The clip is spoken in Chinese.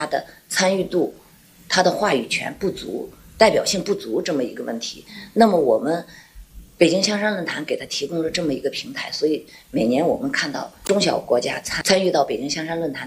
他的参与度、他的话语权不足、代表性不足这么一个问题。那么我们北京香山论坛给他提供了这么一个平台，所以每年我们看到中小国家参与到北京香山论坛。